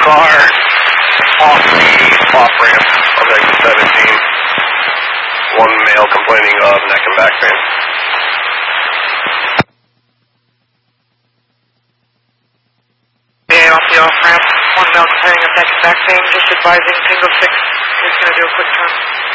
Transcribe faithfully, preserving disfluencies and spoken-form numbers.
car off the off ramp of exit seventeen. One male complaining of neck and back pain. Yeah, off the off ramp. One male complaining of neck and back pain. Just advising Tango six is going to do a quick turn.